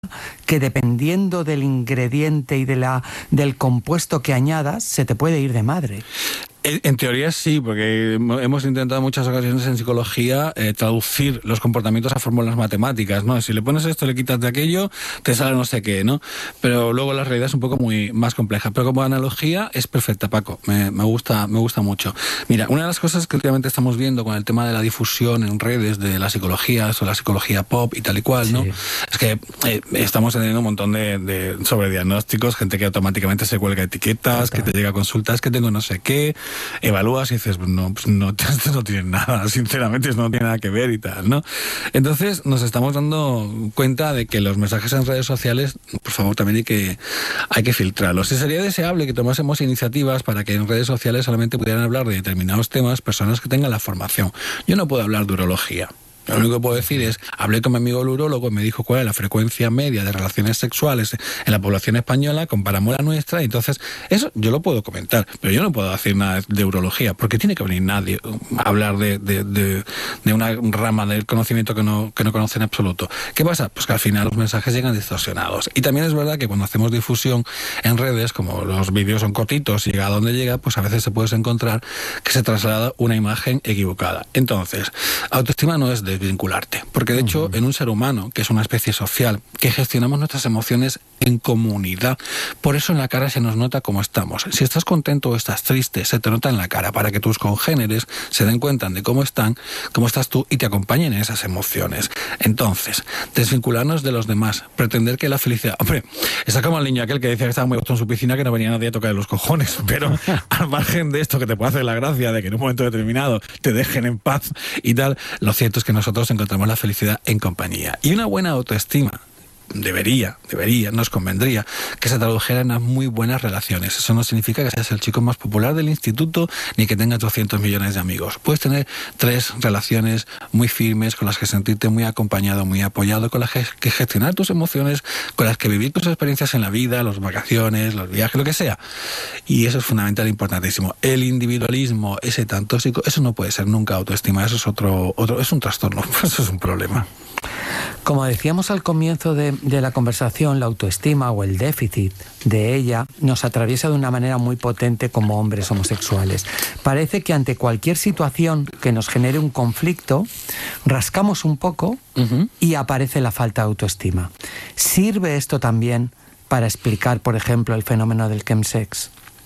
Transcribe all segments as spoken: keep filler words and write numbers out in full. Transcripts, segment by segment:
que dependiendo del ingrediente y de la, del compuesto que añadas, se te puede ir de madre. En teoría sí, porque hemos intentado en muchas ocasiones en psicología eh, traducir los comportamientos a fórmulas matemáticas, ¿no? Si le pones esto, le quitas de aquello, te sale no sé qué, ¿no? Pero luego la realidad es un poco muy más compleja. Pero como analogía es perfecta, Paco. Me, me gusta, me gusta mucho. Mira, una de las cosas que últimamente estamos viendo con el tema de la difusión en redes de la psicología, o la psicología pop y tal y cual, ¿no? Sí. Es que eh, estamos teniendo un montón de, de sobrediagnósticos, gente que automáticamente se cuelga etiquetas, Total. que te llega consultas, que tengo no sé qué. Evalúas y dices, no, pues no, esto no tiene nada, sinceramente, esto no tiene nada que ver y tal, ¿no? Entonces nos estamos dando cuenta de que los mensajes en redes sociales, por favor, también hay que, hay que filtrarlos. Y sería deseable que tomásemos iniciativas para que en redes sociales solamente pudieran hablar de determinados temas personas que tengan la formación. Yo no puedo hablar de urología. Lo único que puedo decir es, hablé con mi amigo el urólogo y me dijo cuál es la frecuencia media de relaciones sexuales en la población española, comparamos la nuestra, y entonces eso yo lo puedo comentar, pero yo no puedo decir nada de urología, porque tiene que venir nadie a hablar de, de, de, de una rama del conocimiento que no, que no conoce en absoluto. ¿Qué pasa? Pues que al final los mensajes llegan distorsionados. Y también es verdad que cuando hacemos difusión en redes, como los vídeos son cortitos y llega a donde llega, pues a veces se puede encontrar que se traslada una imagen equivocada. Entonces, autoestima no es de desvincularte, porque de hecho uh-huh. en un ser humano, que es una especie social, que gestionamos nuestras emociones en comunidad, por eso en la cara se nos nota cómo estamos. Si estás contento o estás triste, se te nota en la cara, para que tus congéneres se den cuenta de cómo están, cómo estás tú y te acompañen en esas emociones. Entonces, desvincularnos de los demás, pretender que la felicidad... Hombre, está como el niño aquel que decía que estaba muy gusto en su piscina, que no venía nadie a tocarle los cojones, pero al margen de esto que te puede hacer la gracia de que en un momento determinado te dejen en paz y tal, lo cierto es que nosotros encontramos la felicidad en compañía. Y una buena autoestima debería, debería, nos convendría que se tradujera en unas muy buenas relaciones. Eso no significa que seas el chico más popular del instituto ni que tengas doscientos millones de amigos. Puedes tener tres relaciones muy firmes con las que sentirte muy acompañado, muy apoyado, con las que gestionar tus emociones, con las que vivir tus experiencias en la vida, las vacaciones, los viajes, lo que sea. Y eso es fundamental e importantísimo. El individualismo, ese tan tóxico, eso no puede ser nunca autoestima. Eso es otro, otro es un trastorno, eso es un problema. Como decíamos al comienzo de, de la conversación, la autoestima o el déficit de ella nos atraviesa de una manera muy potente como hombres homosexuales. Parece que ante cualquier situación que nos genere un conflicto, rascamos un poco uh-huh. y aparece la falta de autoestima. ¿Sirve esto también para explicar, por ejemplo, el fenómeno del chemsex?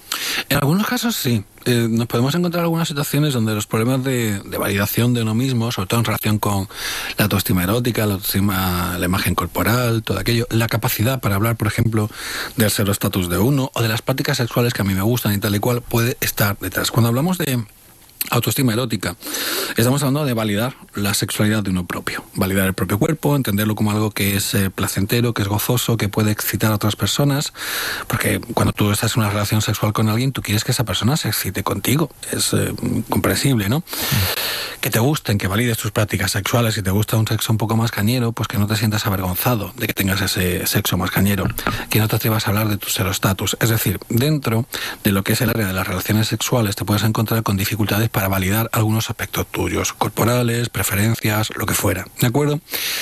En algunos casos sí. Eh, nos podemos encontrar algunas situaciones donde los problemas de, de validación de uno mismo, sobre todo en relación con la autoestima erótica, la autoestima, la imagen corporal, todo aquello, la capacidad para hablar, por ejemplo, del seroestatus de uno o de las prácticas sexuales que a mí me gustan y tal y cual, puede estar detrás. Cuando hablamos de autoestima erótica, estamos hablando de validar la sexualidad de uno propio, validar el propio cuerpo, entenderlo como algo que es eh, placentero, que es gozoso, que puede excitar a otras personas, porque cuando tú estás en una relación sexual con alguien, tú quieres que esa persona se excite contigo, es eh, comprensible, ¿no? Mm. Que te gusten, que valides tus prácticas sexuales. Si te gusta un sexo un poco más cañero, pues que no te sientas avergonzado de que tengas ese sexo más cañero, que no te atrevas a hablar de tu serostatus. Es decir, dentro de lo que es el área de las relaciones sexuales te puedes encontrar con dificultades para validar algunos aspectos tuyos, corporales, preferencias, lo que fuera, ¿de acuerdo?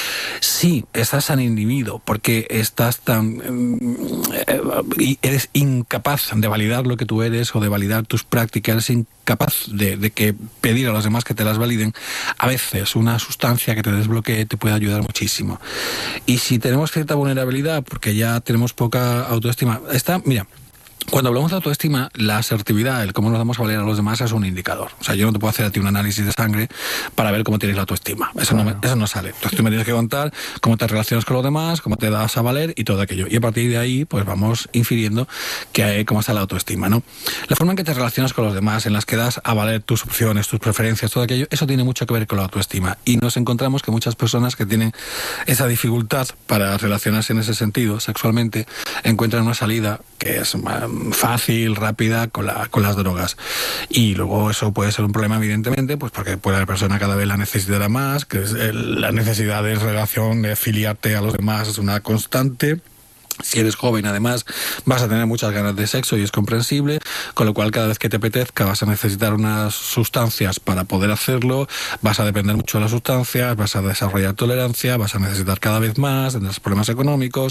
Si estás tan inhibido porque estás tan... Eh, eh, eres incapaz de validar lo que tú eres o de validar tus prácticas, eres incapaz de, de que pedir a los demás que te las validen, a veces una sustancia que te desbloquee te puede ayudar muchísimo. Y si tenemos cierta vulnerabilidad, porque ya tenemos poca autoestima, está, mira, cuando hablamos de autoestima, la asertividad, el cómo nos damos a valer a los demás es un indicador. O sea, yo no te puedo hacer a ti un análisis de sangre para ver cómo tienes la autoestima. Eso, claro. no, me, eso no sale. Entonces tú me tienes que contar cómo te relacionas con los demás, cómo te das a valer y todo aquello. Y a partir de ahí, pues vamos infiriendo que hay, cómo está la autoestima, ¿no? La forma en que te relacionas con los demás, en las que das a valer tus opciones, tus preferencias, todo aquello, eso tiene mucho que ver con la autoestima. Y nos encontramos que muchas personas que tienen esa dificultad para relacionarse en ese sentido, sexualmente, encuentran una salida que es fácil, rápida, con, la, con las drogas. Y luego eso puede ser un problema, evidentemente, pues porque puede la persona cada vez la necesitará más, que es el, la necesidad de relación, de afiliarte a los demás es una constante. Si eres joven, además, vas a tener muchas ganas de sexo y es comprensible, con lo cual cada vez que te apetezca vas a necesitar unas sustancias para poder hacerlo, vas a depender mucho de las sustancias, vas a desarrollar tolerancia, vas a necesitar cada vez más, tendrás problemas económicos,